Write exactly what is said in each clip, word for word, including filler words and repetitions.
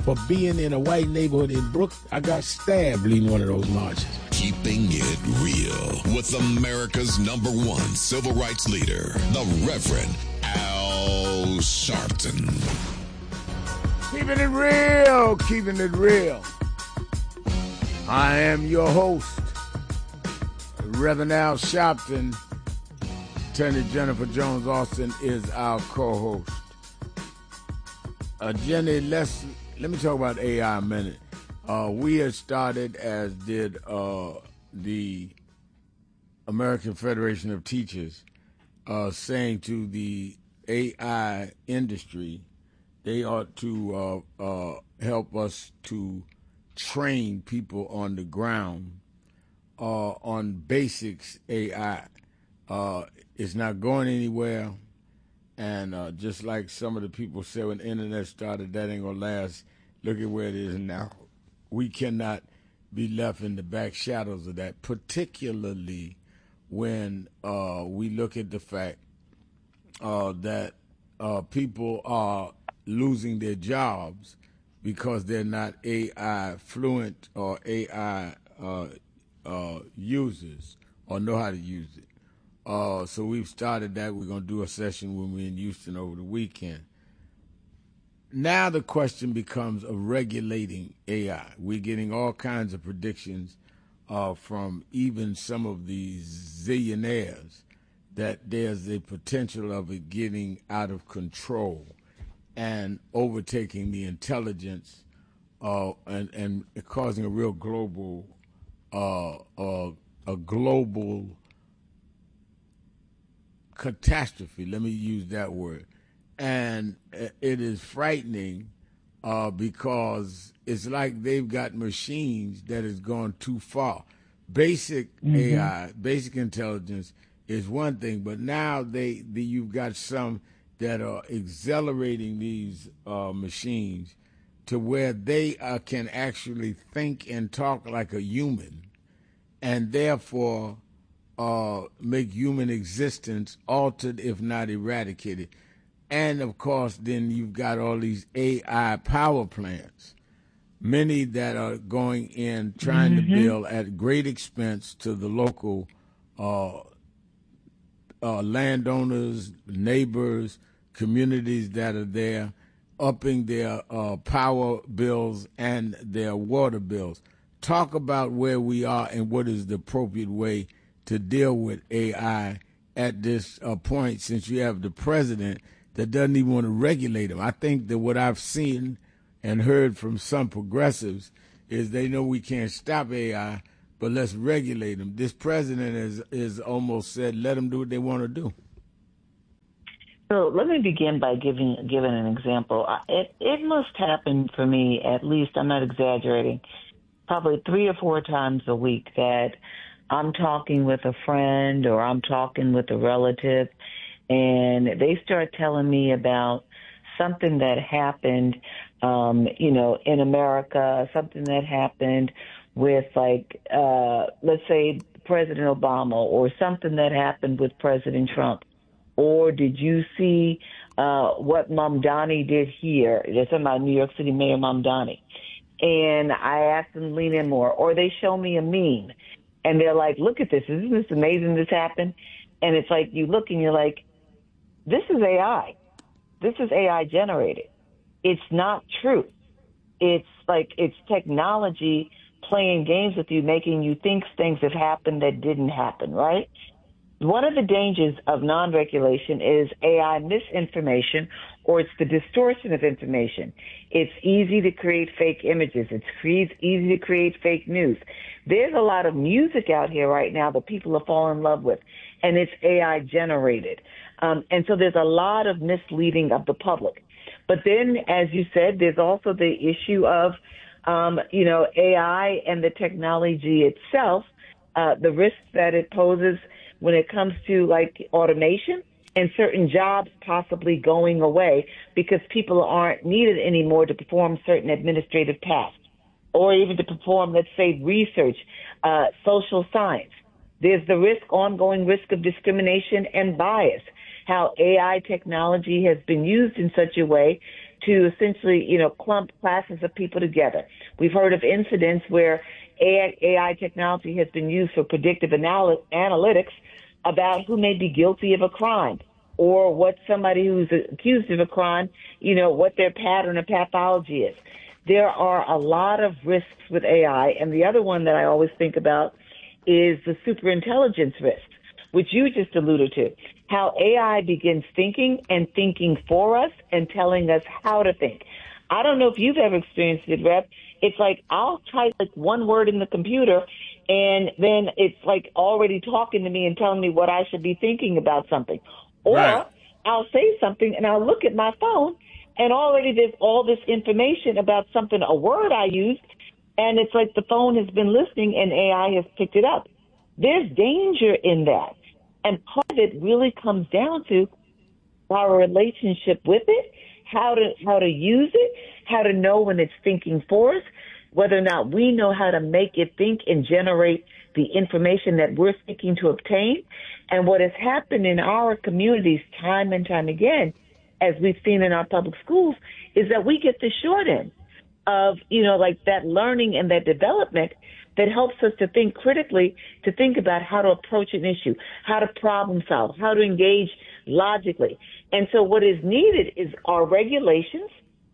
for being in a white neighborhood in Brooklyn. I got stabbed leading one of those marches. Keeping it real with America's number one civil rights leader, the Reverend Al Sharpton. Keeping it real, keeping it real. I am your host, Reverend Al Sharpton. Attorney Jennifer Jones Austin is our co-host. Uh, Jenny, let's, let me talk about A I a minute. Uh, we had started, as did uh, the American Federation of Teachers, uh, saying to the A I industry, they ought to uh, uh, help us to train people on the ground uh, on basics A I. Uh, it's not going anywhere, and uh, just like some of the people said when the internet started, that ain't gonna last. Look at where it is now. We cannot be left in the back shadows of that, particularly when uh, we look at the fact uh, that uh, people are losing their jobs because they're not A I fluent or A I uh, uh, users or know how to use it. Uh, so we've started that. We're going to do a session when we're in Houston over the weekend. Now the question becomes of regulating A I. We're getting all kinds of predictions uh, from even some of these zillionaires that there's a potential of it getting out of control and overtaking the intelligence uh, and, and causing a real global, uh, uh, a global catastrophe. Let me use that word. And it is frightening uh, because it's like they've got machines that has gone too far. Basic mm-hmm. A I, basic intelligence is one thing, but now they, they you've got some that are accelerating these uh, machines to where they uh, can actually think and talk like a human, and therefore uh, make human existence altered, if not eradicated. And, of course, then you've got all these A I power plants, many that are going in trying mm-hmm. to build at great expense to the local uh, uh, landowners, neighbors, communities that are there, upping their uh, power bills and their water bills. Talk about where we are and what is the appropriate way to deal with A I at this uh, point, since you have the president that doesn't even want to regulate them. I think that what I've seen and heard from some progressives is they know we can't stop A I, but let's regulate them. This president has, has almost said, let them do what they want to do. So let me begin by giving giving an example. It, it must happen for me, at least, I'm not exaggerating, probably three or four times a week that I'm talking with a friend or I'm talking with a relative, and they start telling me about something that happened, um, you know, in America, something that happened with, like, uh, let's say President Obama, or something that happened with President Trump. Or did you see uh, what Mamdani did here? They're talking about New York City Mayor Mamdani. And I asked them to lean in more. Or they show me a meme, and they're like, look at this. Isn't this amazing this happened? And it's like you look and you're like, this is A I. This is A I generated. It's not truth. It's like it's technology playing games with you, making you think things have happened that didn't happen, right? One of the dangers of non-regulation is A I misinformation, or it's the distortion of information. It's easy to create fake images. It's easy to create fake news. There's a lot of music out here right now that people are falling in love with, and it's A I generated. Um, and so there's a lot of misleading of the public. But then, as you said, there's also the issue of, um, you know, A I and the technology itself, uh, the risks that it poses when it comes to, like, automation and certain jobs possibly going away because people aren't needed anymore to perform certain administrative tasks or even to perform, let's say, research, uh, social science. There's the risk, ongoing risk of discrimination and bias, how A I technology has been used in such a way to essentially, you know, clump classes of people together. We've heard of incidents where A I technology has been used for predictive anal- analytics about who may be guilty of a crime or what somebody who's accused of a crime, you know, what their pattern of pathology is. There are a lot of risks with A I. And the other one that I always think about is the superintelligence risks, which you just alluded to, how A I begins thinking and thinking for us and telling us how to think. I don't know if you've ever experienced it, Rep. It's like I'll type like one word in the computer, and then it's like already talking to me and telling me what I should be thinking about something. Or Right. I'll say something, and I'll look at my phone, and already there's all this information about something, a word I used, and it's like the phone has been listening and A I has picked it up. There's danger in that. And part of it really comes down to our relationship with it, how to how to use it, how to know when it's thinking for us, whether or not we know how to make it think and generate the information that we're seeking to obtain. And what has happened in our communities time and time again, as we've seen in our public schools, is that we get the short end of, you know, like that learning and that development that helps us to think critically, to think about how to approach an issue, how to problem solve, how to engage logically. And so what is needed is our regulations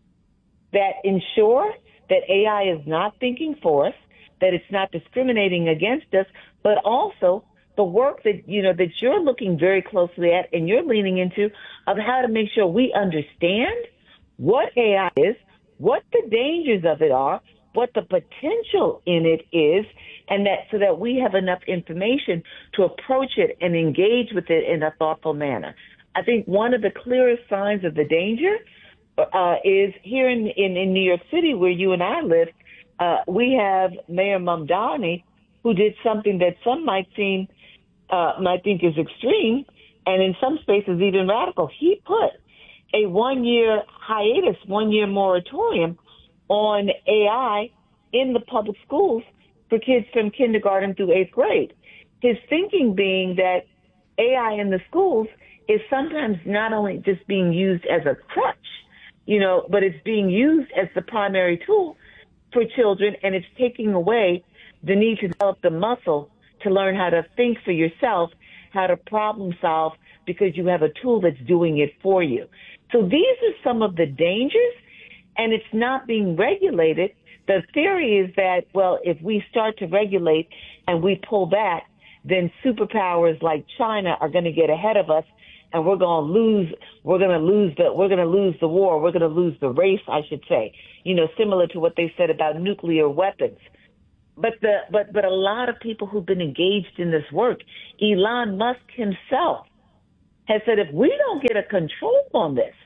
that ensure that A I is not thinking for us, that it's not discriminating against us, but also the work that, you know, that you're looking very closely at and you're leaning into of how to make sure we understand what A I is, what the dangers of it are, what the potential in it is, and that so that we have enough information to approach it and engage with it in a thoughtful manner. I think one of the clearest signs of the danger uh, is here in, in, in New York City, where you and I live, uh, we have Mayor Mamdani, who did something that some might seem, uh, might think is extreme, and in some spaces even radical. He put a one-year hiatus, one-year moratorium on A I in the public schools for kids from kindergarten through eighth grade. His thinking being that A I in the schools is sometimes not only just being used as a crutch, you know, but it's being used as the primary tool for children, and it's taking away the need to develop the muscle to learn how to think for yourself, how to problem solve, because you have a tool that's doing it for you. So these are some of the dangers, and it's not being regulated. The theory is that, well, if we start to regulate and we pull back, then superpowers like China are going to get ahead of us, and we're going to lose. We're going to lose the. We're going to lose the war. We're going to lose the race, I should say. You know, similar to what they said about nuclear weapons. But the but but a lot of people who've been engaged in this work, Elon Musk himself has said, if we don't get a control on this,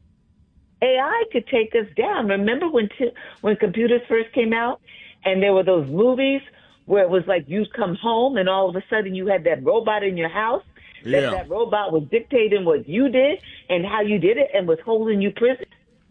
A I could take us down. Remember when t- when computers first came out, and there were those movies where it was like you'd come home and all of a sudden you had that robot in your house. Yeah. That that robot was dictating what you did and how you did it and was holding you prison.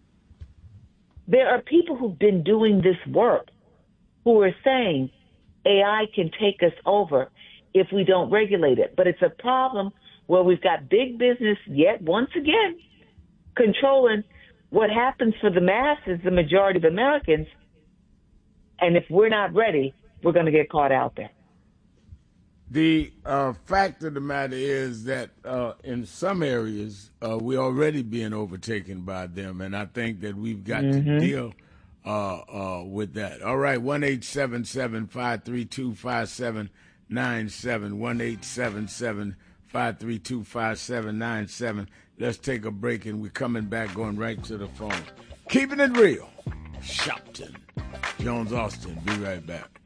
There are people who've been doing this work who are saying A I can take us over if we don't regulate it. But it's a problem where we've got big business yet once again controlling what happens for the masses, the majority of Americans. And if we're not ready, we're going to get caught out there. The uh, fact of the matter is that uh, in some areas, uh, we're already being overtaken by them, and I think that we've got Mm-hmm. to deal uh, uh, with that. All right, one eight seven seven, five three two, five seven nine seven, one eight seven seven, five three two, five seven nine seven. Let's take a break, and we're coming back, going right to the phone. Keeping it real. Shopton. Jones Austin. Be right back.